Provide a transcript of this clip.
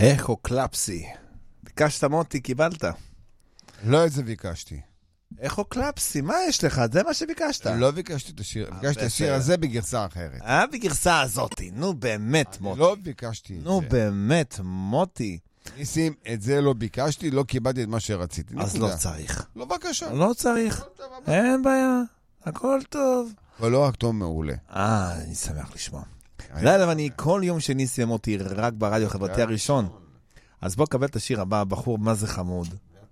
אכו קלפסי. ביקשת מוטי, קיבלת. לא את זה ביקשתי. אכו קלפסי, מה יש לך? זה מה שביקשת. לא ביקשתי את השיר, ביקשתי את השיר הזה בגרסה אחרת. בגרסה הזאת. נו באמת, מוטי. לא ביקשתי את זה. נו באמת, מוטי. ניסים, את זה לא ביקשתי, לא קיבלתי את מה שרציתי. אז לא צריך. לא בקשה. לא צריך. אין בעיה. הכל טוב. אבל לא רק טוב מעולה. אני שמח לשמוע. אני כל יום שניסים אותי רק ברדיו החברתי הראשון. אז בוא קבל את השיר הבא, בחור מה זה חמוד.